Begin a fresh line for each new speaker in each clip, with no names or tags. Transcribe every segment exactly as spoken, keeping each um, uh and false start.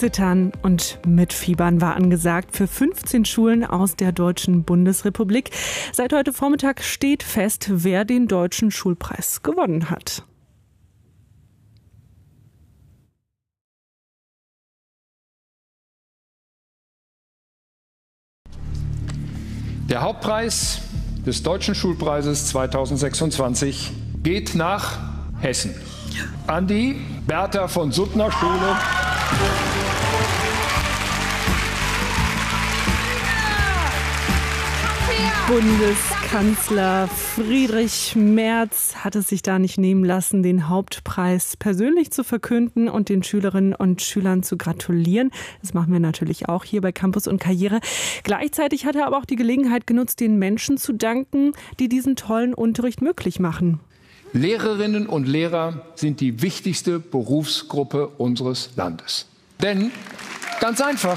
Zittern und Mitfiebern war angesagt für fünfzehn Schulen aus der Deutschen Bundesrepublik. Seit heute Vormittag steht fest, wer den Deutschen Schulpreis gewonnen hat.
Der Hauptpreis des Deutschen Schulpreises zweitausendsechsundzwanzig geht nach Hessen. An die Bertha von Suttner Schule.
Bundeskanzler Friedrich Merz hat es sich da nicht nehmen lassen, den Hauptpreis persönlich zu verkünden und den Schülerinnen und Schülern zu gratulieren. Das machen wir natürlich auch hier bei Campus und Karriere. Gleichzeitig hat er aber auch die Gelegenheit genutzt, den Menschen zu danken, die diesen tollen Unterricht möglich machen.
Lehrerinnen und Lehrer sind die wichtigste Berufsgruppe unseres Landes. Denn, ganz einfach,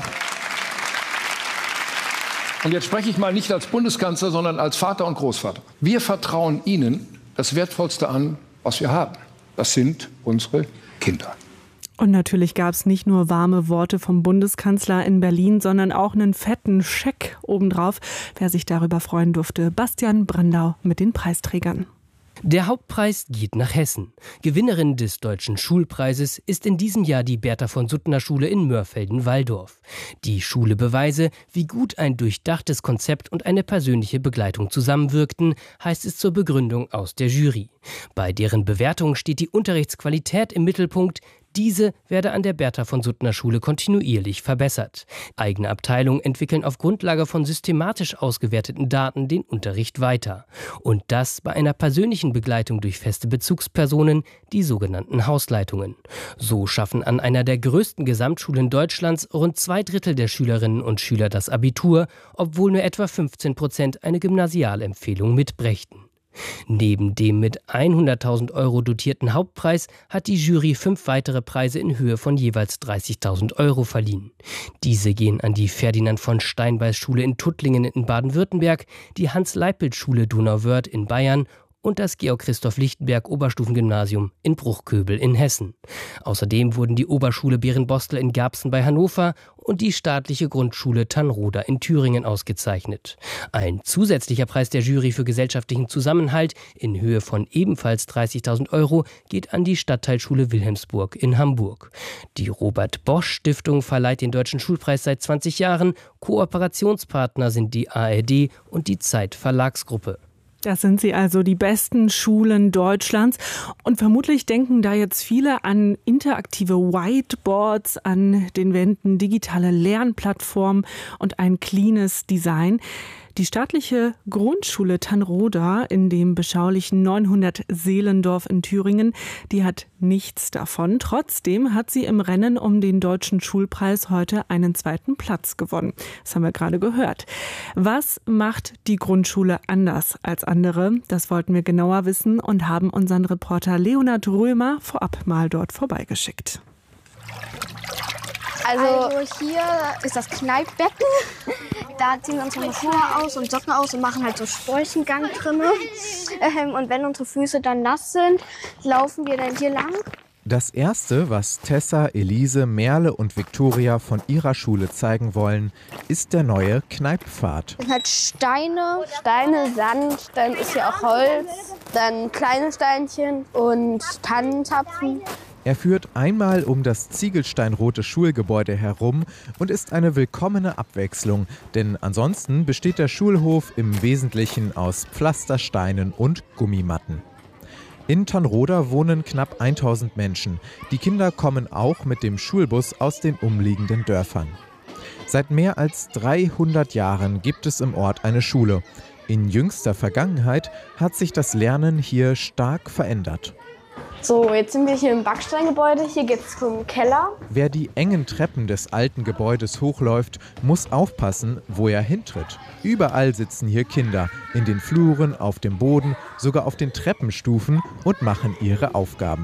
und jetzt spreche ich mal nicht als Bundeskanzler, sondern als Vater und Großvater. Wir vertrauen Ihnen das Wertvollste an, was wir haben. Das sind unsere Kinder.
Und natürlich gab es nicht nur warme Worte vom Bundeskanzler in Berlin, sondern auch einen fetten Scheck obendrauf. Wer sich darüber freuen durfte, Bastian Brandau mit den Preisträgern.
Der Hauptpreis geht nach Hessen. Gewinnerin des Deutschen Schulpreises ist in diesem Jahr die Bertha von Suttner Schule in Mörfelden-Walldorf. Die Schule beweise, wie gut ein durchdachtes Konzept und eine persönliche Begleitung zusammenwirkten, heißt es zur Begründung aus der Jury. Bei deren Bewertung steht die Unterrichtsqualität im Mittelpunkt. Diese werde an der Bertha von Suttner Schule kontinuierlich verbessert. Eigene Abteilungen entwickeln auf Grundlage von systematisch ausgewerteten Daten den Unterricht weiter. Und das bei einer persönlichen Begleitung durch feste Bezugspersonen, die sogenannten Hausleitungen. So schaffen an einer der größten Gesamtschulen Deutschlands rund zwei Drittel der Schülerinnen und Schüler das Abitur, obwohl nur etwa fünfzehn Prozent eine Gymnasialempfehlung mitbrächten. Neben dem mit hunderttausend Euro dotierten Hauptpreis hat die Jury fünf weitere Preise in Höhe von jeweils dreißigtausend Euro verliehen. Diese gehen an die Ferdinand von Steinbeis Schule in Tuttlingen in Baden-Württemberg, die Hans-Leipelt-Schule Donauwörth in Bayern und das Georg-Christoph-Lichtenberg Oberstufengymnasium in Bruchköbel in Hessen. Außerdem wurden die Oberschule Berenbostel in Garbsen bei Hannover und die staatliche Grundschule Tannroda in Thüringen ausgezeichnet. Ein zusätzlicher Preis der Jury für gesellschaftlichen Zusammenhalt in Höhe von ebenfalls dreißigtausend Euro geht an die Stadtteilschule Wilhelmsburg in Hamburg. Die Robert-Bosch-Stiftung verleiht den Deutschen Schulpreis seit zwanzig Jahren. Kooperationspartner sind die A R D und die Zeit Verlagsgruppe.
Das sind sie also, die besten Schulen Deutschlands. Und vermutlich denken da jetzt viele an interaktive Whiteboards, an den Wänden digitale Lernplattformen und ein cleanes Design. Die staatliche Grundschule Tannroda in dem beschaulichen neunhundert Seelendorf in Thüringen, die hat nichts davon. Trotzdem hat sie im Rennen um den Deutschen Schulpreis heute einen zweiten Platz gewonnen. Das haben wir gerade gehört. Was macht die Grundschule anders als andere? Das wollten wir genauer wissen und haben unseren Reporter Leonhard Römer vorab mal dort vorbeigeschickt.
Also, also hier ist das Kneippbecken. Da ziehen wir unsere Schuhe aus und Socken aus und machen halt so Spräuchengang drin. Ähm, und wenn unsere Füße dann nass sind, laufen wir dann hier lang.
Das Erste, was Tessa, Elise, Merle und Viktoria von ihrer Schule zeigen wollen, ist der neue Kneippfad.
Das sind halt Steine, Steine, Sand, dann ist hier auch Holz, dann kleine Steinchen und Tannenzapfen.
Er führt einmal um das ziegelsteinrote Schulgebäude herum und ist eine willkommene Abwechslung, denn ansonsten besteht der Schulhof im Wesentlichen aus Pflastersteinen und Gummimatten. In Tannroda wohnen knapp tausend Menschen. Die Kinder kommen auch mit dem Schulbus aus den umliegenden Dörfern. Seit mehr als dreihundert Jahren gibt es im Ort eine Schule. In jüngster Vergangenheit hat sich das Lernen hier stark verändert.
So, jetzt sind wir hier im Backsteingebäude. Hier geht's zum Keller.
Wer die engen Treppen des alten Gebäudes hochläuft, muss aufpassen, wo er hintritt. Überall sitzen hier Kinder, in den Fluren, auf dem Boden, sogar auf den Treppenstufen und machen ihre Aufgaben.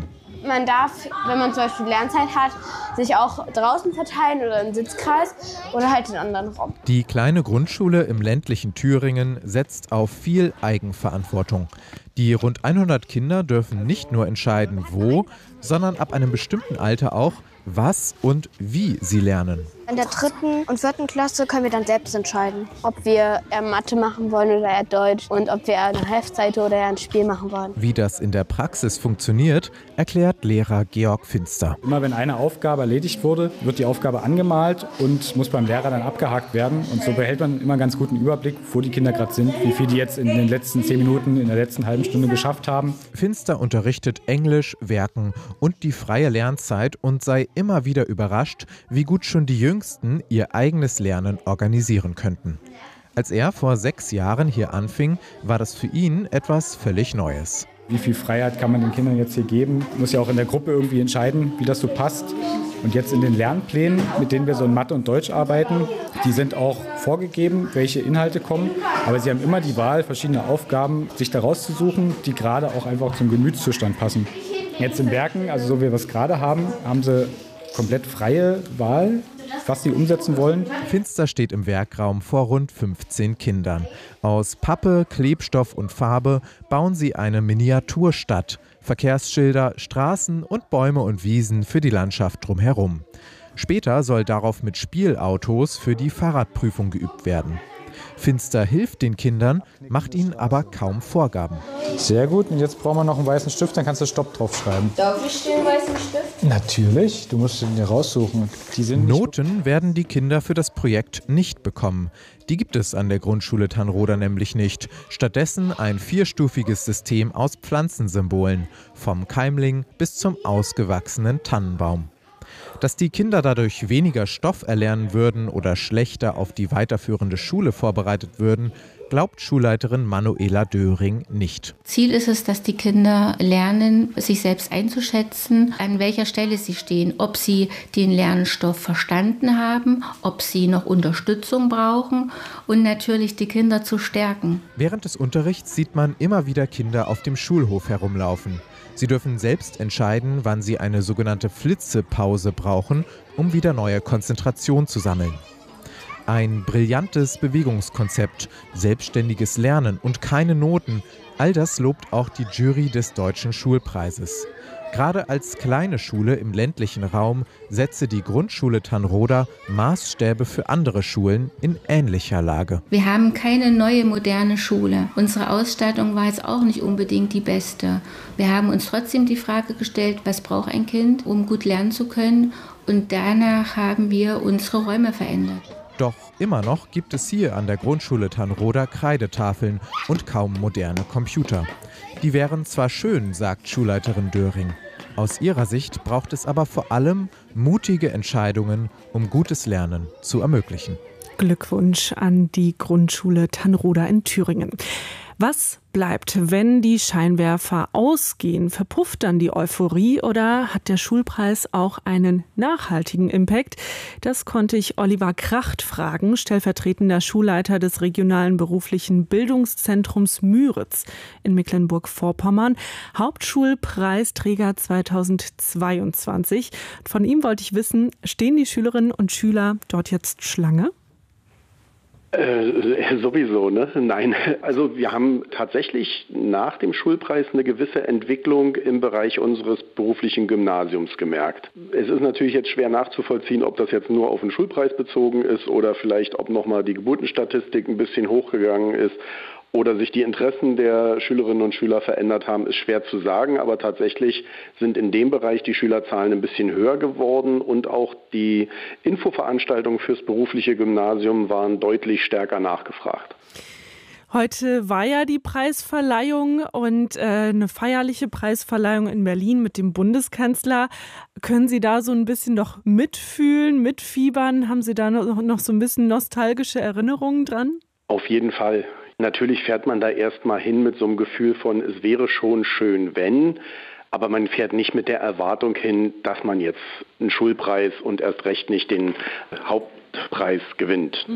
Man darf, wenn man zum Beispiel Lernzeit hat, sich auch draußen verteilen oder im Sitzkreis oder halt in anderen Raum.
Die kleine Grundschule im ländlichen Thüringen setzt auf viel Eigenverantwortung. Die rund hundert Kinder dürfen nicht nur entscheiden, wo, sondern ab einem bestimmten Alter auch, was und wie sie lernen.
In der dritten und vierten Klasse können wir dann selbst entscheiden, ob wir eher Mathe machen wollen oder eher Deutsch und ob wir eher eine Heftseite oder eher ein Spiel machen wollen.
Wie das in der Praxis funktioniert, erklärt Lehrer Georg Finster.
Immer wenn eine Aufgabe erledigt wurde, wird die Aufgabe angemalt und muss beim Lehrer dann abgehakt werden. Und so behält man immer einen ganz guten Überblick, wo die Kinder gerade sind, wie viel die jetzt in den letzten zehn Minuten, in der letzten halben Stunde geschafft haben.
Finster unterrichtet Englisch, Werken und die freie Lernzeit und sei immer wieder überrascht, wie gut schon die Jüngsten ihr eigenes Lernen organisieren könnten. Als er vor sechs Jahren hier anfing, war das für ihn etwas völlig Neues.
Wie viel Freiheit kann man den Kindern jetzt hier geben? Muss ja auch in der Gruppe irgendwie entscheiden, wie das so passt. Und jetzt in den Lernplänen, mit denen wir so in Mathe und Deutsch arbeiten, die sind auch vorgegeben, welche Inhalte kommen. Aber sie haben immer die Wahl, verschiedene Aufgaben sich da rauszusuchen, die gerade auch einfach zum Gemütszustand passen. Jetzt in Werken, also so wie wir es gerade haben, haben sie komplett freie Wahl, was sie umsetzen wollen.
Finster steht im Werkraum vor rund fünfzehn Kindern. Aus Pappe, Klebstoff und Farbe bauen sie eine Miniaturstadt. Verkehrsschilder, Straßen und Bäume und Wiesen für die Landschaft drumherum. Später soll darauf mit Spielautos für die Fahrradprüfung geübt werden. Finster hilft den Kindern, macht ihnen aber kaum Vorgaben.
Sehr gut, und jetzt brauchen wir noch einen weißen Stift, dann kannst du Stopp draufschreiben.
Darf ich den weißen Stift?
Natürlich, du musst den dir raussuchen. Die sind
Noten werden die Kinder für das Projekt nicht bekommen. Die gibt es an der Grundschule Thanroda nämlich nicht. Stattdessen ein vierstufiges System aus Pflanzensymbolen, vom Keimling bis zum ausgewachsenen Tannenbaum. Dass die Kinder dadurch weniger Stoff erlernen würden oder schlechter auf die weiterführende Schule vorbereitet würden, glaubt Schulleiterin Manuela Döring nicht.
Ziel ist es, dass die Kinder lernen, sich selbst einzuschätzen, an welcher Stelle sie stehen, ob sie den Lernstoff verstanden haben, ob sie noch Unterstützung brauchen und natürlich die Kinder zu stärken.
Während des Unterrichts sieht man immer wieder Kinder auf dem Schulhof herumlaufen. Sie dürfen selbst entscheiden, wann sie eine sogenannte Flitzepause brauchen, um wieder neue Konzentration zu sammeln. Ein brillantes Bewegungskonzept, selbstständiges Lernen und keine Noten, all das lobt auch die Jury des Deutschen Schulpreises. Gerade als kleine Schule im ländlichen Raum setze die Grundschule Thanroda Maßstäbe für andere Schulen in ähnlicher Lage.
Wir haben keine neue moderne Schule. Unsere Ausstattung war jetzt auch nicht unbedingt die beste. Wir haben uns trotzdem die Frage gestellt, was braucht ein Kind, um gut lernen zu können? Und danach haben wir unsere Räume verändert.
Doch immer noch gibt es hier an der Grundschule Thanroda Kreidetafeln und kaum moderne Computer. Die wären zwar schön, sagt Schulleiterin Döring. Aus ihrer Sicht braucht es aber vor allem mutige Entscheidungen, um gutes Lernen zu ermöglichen.
Glückwunsch an die Grundschule Thanroda in Thüringen. Was bleibt, wenn die Scheinwerfer ausgehen? Verpufft dann die Euphorie oder hat der Schulpreis auch einen nachhaltigen Impact? Das konnte ich Oliver Kracht fragen, stellvertretender Schulleiter des regionalen beruflichen Bildungszentrums Müritz in Mecklenburg-Vorpommern, Hauptschulpreisträger zweitausendzweiundzwanzig. Von ihm wollte ich wissen, stehen die Schülerinnen und Schüler dort jetzt Schlange?
Äh, sowieso, ne? Nein. Also wir haben tatsächlich nach dem Schulpreis eine gewisse Entwicklung im Bereich unseres beruflichen Gymnasiums gemerkt. Es ist natürlich jetzt schwer nachzuvollziehen, ob das jetzt nur auf den Schulpreis bezogen ist oder vielleicht, ob nochmal die Geburtenstatistik ein bisschen hochgegangen ist oder sich die Interessen der Schülerinnen und Schüler verändert haben, ist schwer zu sagen. Aber tatsächlich sind in dem Bereich die Schülerzahlen ein bisschen höher geworden und auch die Infoveranstaltungen fürs berufliche Gymnasium waren deutlich stärker nachgefragt.
Heute war ja die Preisverleihung und äh, eine feierliche Preisverleihung in Berlin mit dem Bundeskanzler. Können Sie da so ein bisschen noch mitfühlen, mitfiebern? Haben Sie da noch, noch so ein bisschen nostalgische Erinnerungen dran?
Auf jeden Fall. Natürlich fährt man da erstmal hin mit so einem Gefühl von, es wäre schon schön, wenn, aber man fährt nicht mit der Erwartung hin, dass man jetzt einen Schulpreis und erst recht nicht den Hauptpreis gewinnt. Mhm. Ne?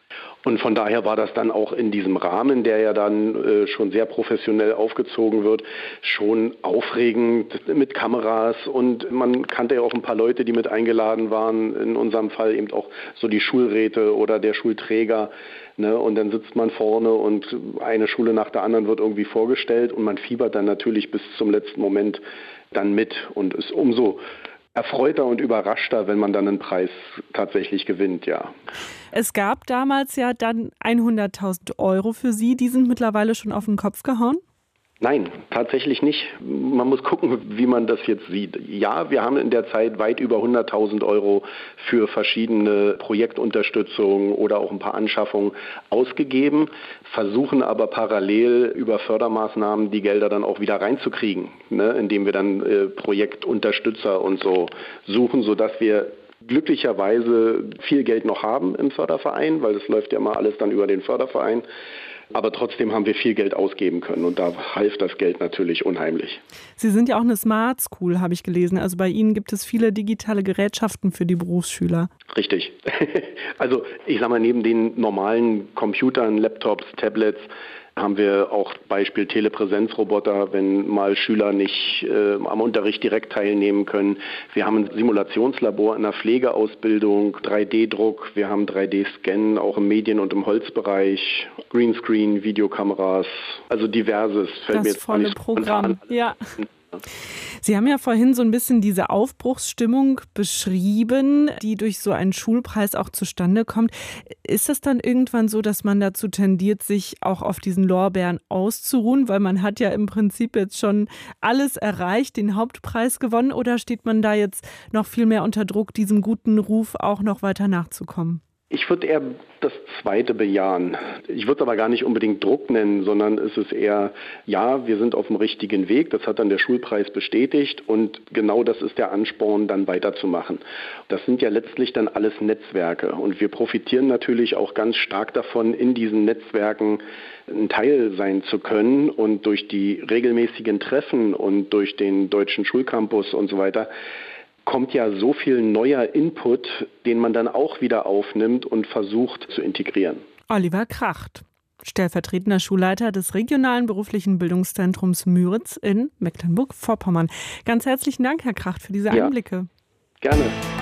Und von daher war das dann auch in diesem Rahmen, der ja dann äh, schon sehr professionell aufgezogen wird, schon aufregend mit Kameras. Und man kannte ja auch ein paar Leute, die mit eingeladen waren. In unserem Fall eben auch so die Schulräte oder der Schulträger. Ne? Und dann sitzt man vorne und eine Schule nach der anderen wird irgendwie vorgestellt. Und man fiebert dann natürlich bis zum letzten Moment dann mit und ist umso erfreuter und überraschter, wenn man dann einen Preis tatsächlich gewinnt, ja.
Es gab damals ja dann hunderttausend Euro für Sie, die sind mittlerweile schon auf den Kopf gehauen?
Nein, tatsächlich nicht. Man muss gucken, wie man das jetzt sieht. Ja, wir haben in der Zeit weit über hunderttausend Euro für verschiedene Projektunterstützung oder auch ein paar Anschaffungen ausgegeben, versuchen aber parallel über Fördermaßnahmen die Gelder dann auch wieder reinzukriegen, ne, indem wir dann äh, Projektunterstützer und so suchen, sodass wir glücklicherweise viel Geld noch haben im Förderverein, weil das läuft ja immer alles dann über den Förderverein. Aber trotzdem haben wir viel Geld ausgeben können und da half das Geld natürlich unheimlich.
Sie sind ja auch eine Smart School, habe ich gelesen. Also bei Ihnen gibt es viele digitale Gerätschaften für die Berufsschüler.
Richtig. Also ich sage mal, neben den normalen Computern, Laptops, Tablets haben wir auch Beispiel Telepräsenzroboter, wenn mal Schüler nicht äh, am Unterricht direkt teilnehmen können. Wir haben ein Simulationslabor in der Pflegeausbildung, drei D Druck, wir haben drei D Scan auch im Medien- und im Holzbereich, Greenscreen, Videokameras, also diverses. Fällt
das
mir jetzt
volle
nicht
Programm, ja. Sie haben ja vorhin so ein bisschen diese Aufbruchsstimmung beschrieben, die durch so einen Schulpreis auch zustande kommt. Ist es dann irgendwann so, dass man dazu tendiert, sich auch auf diesen Lorbeeren auszuruhen, weil man hat ja im Prinzip jetzt schon alles erreicht, den Hauptpreis gewonnen, oder steht man da jetzt noch viel mehr unter Druck, diesem guten Ruf auch noch weiter nachzukommen?
Ich würde eher das Zweite bejahen. Ich würde es aber gar nicht unbedingt Druck nennen, sondern es ist eher, ja, wir sind auf dem richtigen Weg. Das hat dann der Schulpreis bestätigt und genau das ist der Ansporn, dann weiterzumachen. Das sind ja letztlich dann alles Netzwerke und wir profitieren natürlich auch ganz stark davon, in diesen Netzwerken ein Teil sein zu können und durch die regelmäßigen Treffen und durch den Deutschen Schulcampus und so weiter kommt ja so viel neuer Input, den man dann auch wieder aufnimmt und versucht zu integrieren.
Oliver Kracht, stellvertretender Schulleiter des Regionalen Beruflichen Bildungszentrums Müritz in Mecklenburg-Vorpommern. Ganz herzlichen Dank, Herr Kracht, für diese Einblicke.
Ja, gerne.